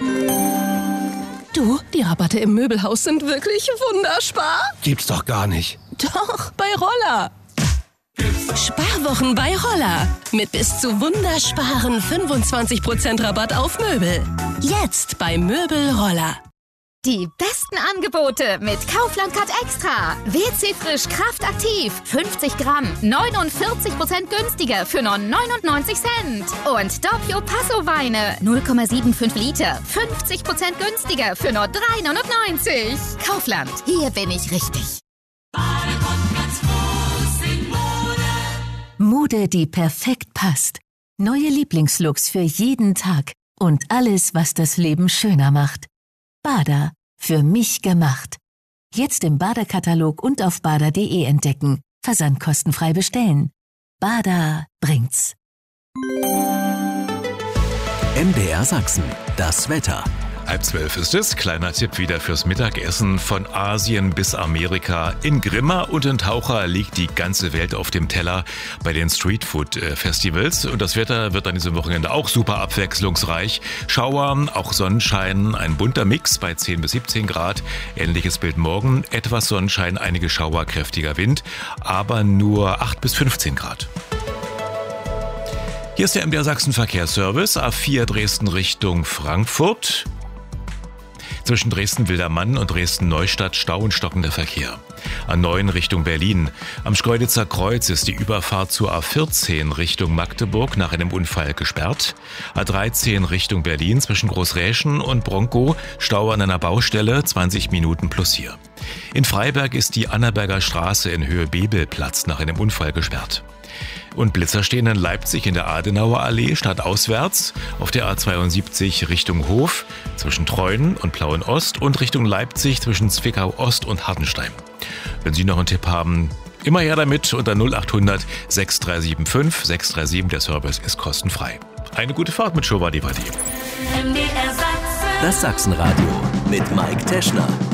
Du, die Rabatte im Möbelhaus sind wirklich wunderspar. Gibt's doch gar nicht. Doch, bei Roller. Sparwochen bei Roller. Mit bis zu wundersparen 25% Rabatt auf Möbel. Jetzt bei Möbel Roller. Die besten Angebote mit Kaufland Card Extra. WC Frisch Kraftaktiv. 50 Gramm. 49% günstiger für nur 99 Cent. Und Doppio Passo Weine. 0,75 Liter. 50% günstiger für nur 3,99. Kaufland. Hier bin ich richtig. Mode, die perfekt passt. Neue Lieblingslooks für jeden Tag. Und alles, was das Leben schöner macht. Bada. Für mich gemacht. Jetzt im Bada-Katalog und auf bada.de entdecken. Versandkostenfrei bestellen. Bada bringt's. MDR Sachsen, das Wetter. 11:30 ist es. Kleiner Tipp wieder fürs Mittagessen. Von Asien bis Amerika. In Grimma und in Taucher liegt die ganze Welt auf dem Teller bei den Streetfood-Festivals. Und das Wetter wird an diesem Wochenende auch super abwechslungsreich. Schauer, auch Sonnenschein, ein bunter Mix bei 10 bis 17 Grad. Ähnliches Bild morgen. Etwas Sonnenschein, einige Schauer, kräftiger Wind. Aber nur 8 bis 15 Grad. Hier ist der MDR Sachsen Verkehrsservice. A4 Dresden Richtung Frankfurt. Zwischen Dresden-Wildermann und Dresden-Neustadt Stau und stockender Verkehr. A9 Richtung Berlin. Am Schkeuditzer Kreuz ist die Überfahrt zur A14 Richtung Magdeburg nach einem Unfall gesperrt. A13 Richtung Berlin zwischen Großräschen und Bronkow. Stau an einer Baustelle, 20 Minuten plus hier. In Freiberg ist die Annaberger Straße in Höhe Bebelplatz nach einem Unfall gesperrt. Und Blitzer stehen in Leipzig in der Adenauer Allee stadtauswärts auf der A72 Richtung Hof zwischen Treuen und Plauen-Ost und Richtung Leipzig zwischen Zwickau-Ost und Hartenstein. Wenn Sie noch einen Tipp haben, immer her damit unter 0800 6375 637. Der Service ist kostenfrei. Eine gute Fahrt mit Show Vadi Vadi. Das Sachsenradio mit Mike Teschner.